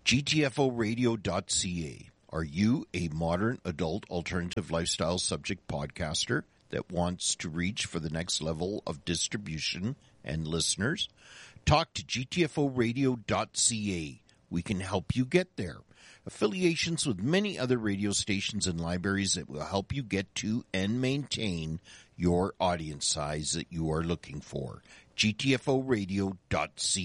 GTFOradio.ca. Are you a modern adult alternative lifestyle subject podcaster that wants to reach for the next level of distribution and listeners? Talk to GTFOradio.ca. We can help you get there. Affiliations with many other radio stations and libraries that will help you get to and maintain your audience size that you are looking for. GTFOradio.ca.